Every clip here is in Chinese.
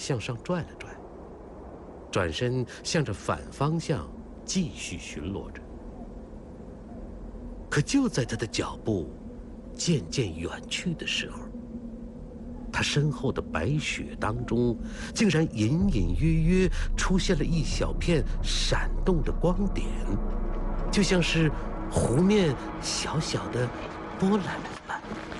向上转了转，转身向着反方向继续巡逻着。可就在他的脚步渐渐远去的时候，他身后的白雪当中，竟然隐隐约约出现了一小片闪动的光点，就像是湖面小小的波澜般。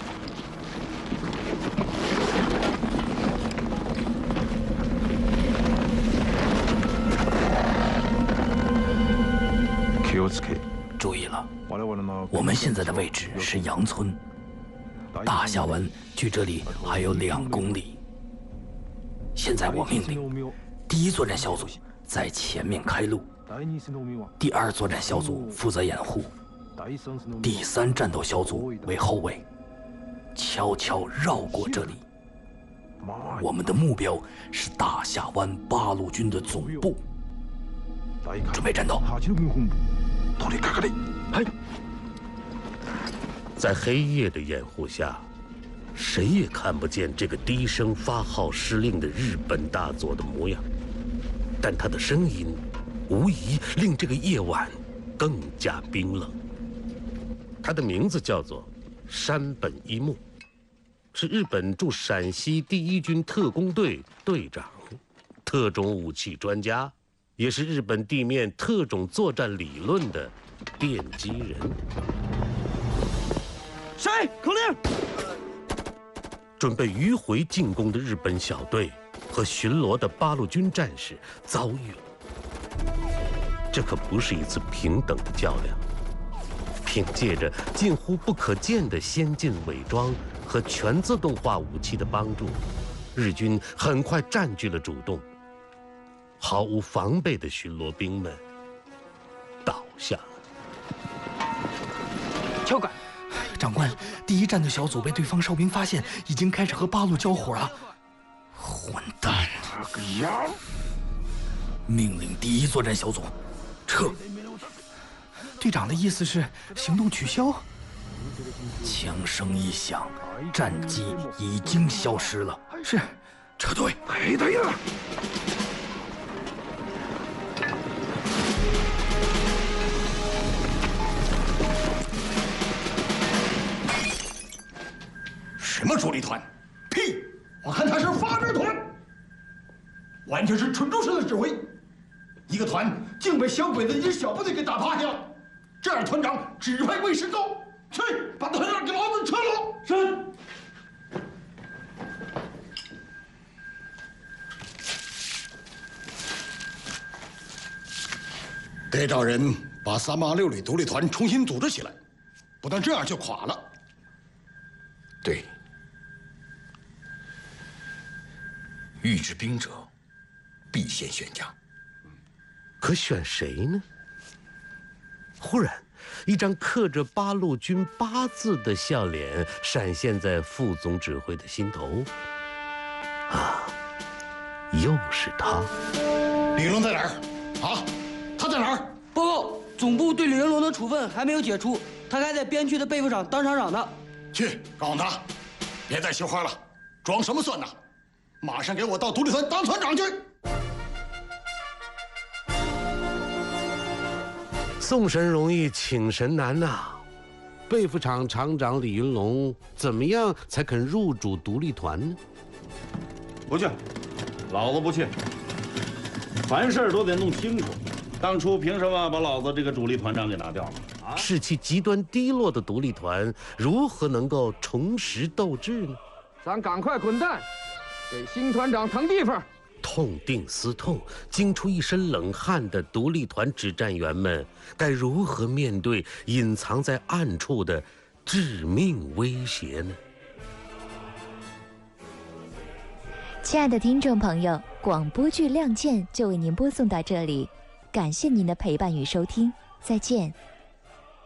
注意了，我们现在的位置是杨村，大峡湾距这里还有2公里。现在我命令第1作战小组在前面开路，第2作战小组负责掩护，第3战斗小组为后卫，悄悄绕过这里。我们的目标是大峡湾八路军的总部。准备战斗。 在黑夜的掩护下，谁也看不见这个低声发号施令的日本大佐的模样，但他的声音无疑令这个夜晚更加冰冷。他的名字叫做山本一木，是日本驻陕西第1军特工队队长，特种武器专家，也是日本地面特种作战理论的奠基人。 谁？口令！ 准备迂回进攻的日本小队和巡逻的八路军战士遭遇了。这可不是一次平等的较量。凭借着近乎不可见的先进伪装和全自动化武器的帮助，日军很快占据了主动。毫无防备的巡逻兵们倒下了。 教官，长官，第1战斗小组被对方哨兵发现，已经开始和八路交火了。混蛋！命令第1作战小组撤。队长的意思是行动取消。枪声一响，战机已经消失了。是，撤退。 什么主力团？屁！我看他是发展团，完全是蠢猪式的指挥。一个团竟被小鬼子一支小部队给打趴下了，这样团长指挥未失高，去把团长给老子撤了。是。得找人把386旅独立团重新组织起来，不能这样就垮了。 对。欲治兵者，必先选将。 可选谁呢？忽然，一张刻着八路军8字的笑脸闪现在副总指挥的心头。啊，又是他！ 李云龙在哪儿？啊，他在哪儿？ 报告，总部对李云龙的处分还没有解除，他还在边区的被服厂当厂长呢。 去告诉他，别再绣花了，装什么蒜呢？马上给我到独立团当团长去！ 送神容易请神难呐！被服厂厂长李云龙怎么样才肯入主独立团呢？ 不去，老子不去。凡事都得弄清楚。当初凭什么把老子这个主力团长给拿掉了？ 士气极端低落的独立团如何能够重拾斗志呢？ 咱赶快滚蛋！给新团长腾地方！ 痛定思痛，惊出一身冷汗的独立团指战员们，该如何面对隐藏在暗处的致命威胁呢？ 亲爱的听众朋友，广播剧《亮剑》就为您播送到这里，感谢您的陪伴与收听，再见。